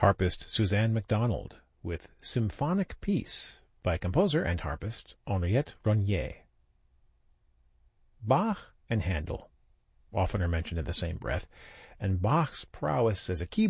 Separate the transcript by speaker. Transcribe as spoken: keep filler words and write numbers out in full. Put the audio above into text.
Speaker 1: harpist Suzanne MacDonald with Symphonic Piece by composer and harpist Henriette Ronnier. Bach and Handel often are mentioned in the same breath, and Bach's prowess as a keyboard